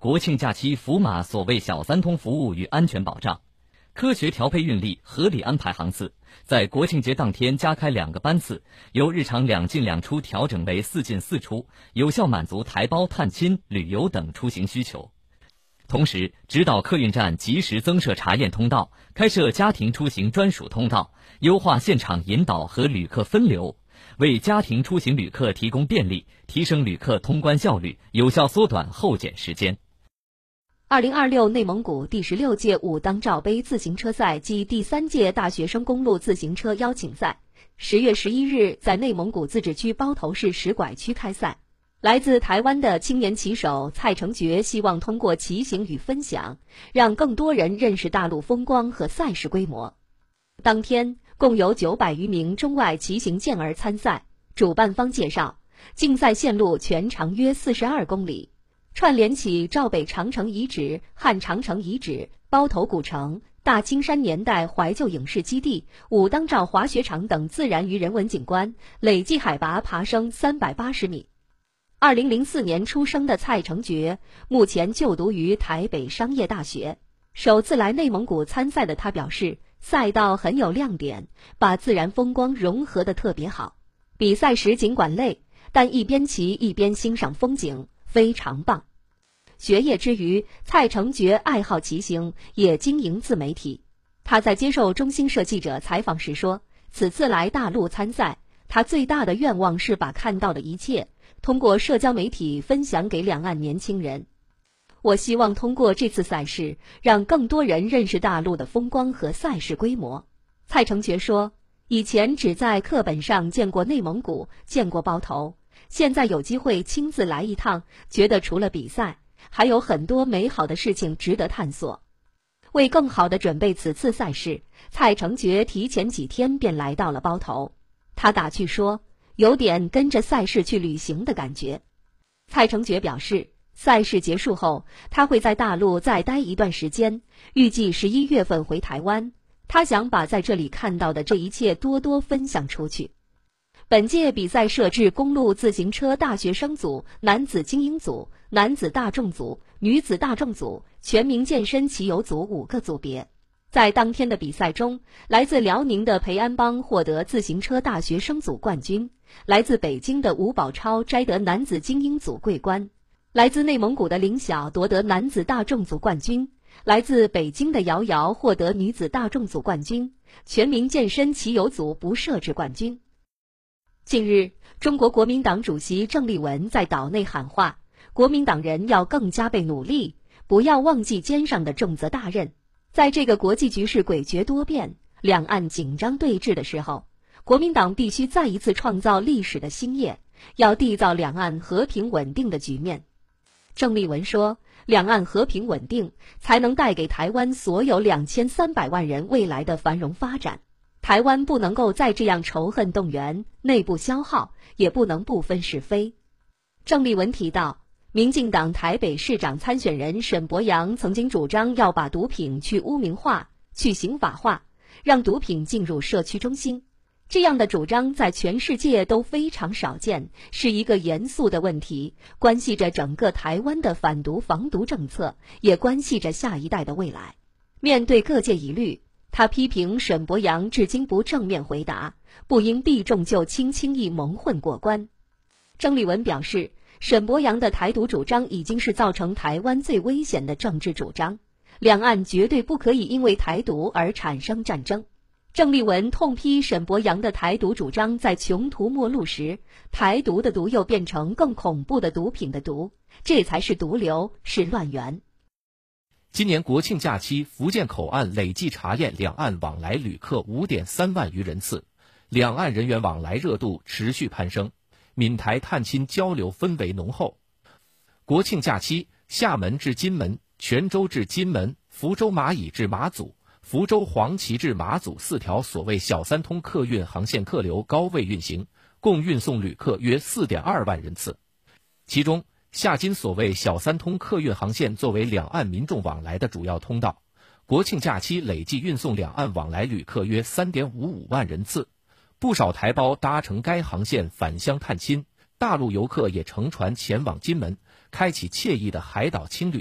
国庆假期伏马所谓小三通服务与安全保障，科学调配运力，合理安排航次，在国庆节当天加开2个班次，由日常2进2出调整为4进4出，有效满足台胞探亲、旅游等出行需求。同时，指导客运站及时增设查验通道，开设家庭出行专属通道，优化现场引导和旅客分流，为家庭出行旅客提供便利，提升旅客通关效率，有效缩短候检时间。 2026内蒙古第16届武当罩杯自行车赛暨第3届大学生公路自行车邀请赛10月11日在内蒙古自治区包头市石拐区开赛。来自台湾的青年骑手蔡成觉希望通过骑行与分享，让更多人认识大陆风光和赛事规模。当天共有900余名中外骑行健儿参赛。主办方介绍，竞赛线路全长约42公里，串联起赵北长城遗址、汉长城遗址、包头古城、大青山年代怀旧影视基地、武当罩滑雪场等自然与人文景观，累计海拔爬升380米。2004年出生的蔡成觉，目前就读于台北商业大学。首次来内蒙古参赛的他表示，赛道很有亮点，把自然风光融合得特别好。比赛时尽管累，但一边骑一边欣赏风景，非常棒。学业之余，蔡成觉爱好骑行，也经营自媒体。他在接受中新社记者采访时说，此次来大陆参赛，他最大的愿望是把看到的一切通过社交媒体分享给两岸年轻人。我希望通过这次赛事，让更多人认识大陆的风光和赛事规模。蔡成觉说，以前只在课本上见过内蒙古，见过包头，现在有机会亲自来一趟，觉得除了比赛，还有很多美好的事情值得探索。为更好地准备此次赛事，蔡成觉提前几天便来到了包头。他打趣说，有点跟着赛事去旅行的感觉。蔡成觉表示，赛事结束后，他会在大陆再待一段时间，预计11月份回台湾。他想把在这里看到的这一切多多分享出去。本届比赛设置公路自行车大学生组、男子精英组、男子大众组、女子大众组、全民健身骑游组5个组别。在当天的比赛中，来自辽宁的裴安邦获得自行车大学生组冠军，来自北京的吴宝超摘得男子精英组桂冠，来自内蒙古的林晓夺得男子大众组冠军，来自北京的姚瑶获得女子大众组冠军，全民健身骑游组不设置冠军。近日，中国国民党主席郑丽文在岛内喊话，国民党人要更加倍努力，不要忘记肩上的重责大任。在这个国际局势诡谲多变、两岸紧张对峙的时候，国民党必须再一次创造历史的新业，要缔造两岸和平稳定的局面。郑丽文说，两岸和平稳定才能带给台湾所有2300万人未来的繁荣发展。台湾不能够再这样仇恨动员、内部消耗，也不能不分是非。郑丽文提到，民进党台北市长参选人沈伯洋曾经主张要把毒品去污名化、去刑法化，让毒品进入社区中心。这样的主张在全世界都非常少见，是一个严肃的问题，关系着整个台湾的反毒防毒政策，也关系着下一代的未来。面对各界疑虑，他批评沈伯洋至今不正面回答，不应避重就轻，轻易蒙混过关。郑丽文表示，沈伯洋的台独主张已经是造成台湾最危险的政治主张，两岸绝对不可以因为台独而产生战争。郑丽文痛批沈伯洋的台独主张在穷途末路时，台独的毒又变成更恐怖的毒品的毒，这才是毒瘤，是乱源。 今年国庆假期，福建口岸累计查验两岸往来旅客 5.3 万余人次，两岸人员往来热度持续攀升，闽台探亲交流氛围浓厚。国庆假期，厦门至金门、泉州至金门、福州马乙至马祖、福州黄岐至马祖4条所谓小三通客运航线客流高位运行，共运送旅客约 4.2 万人次。其中，厦金所谓小三通客运航线作为两岸民众往来的主要通道，国庆假期累计运送两岸往来旅客约 3.55 万人次。不少台胞搭乘该航线返乡探亲，大陆游客也乘船前往金门，开启惬意的海岛轻旅。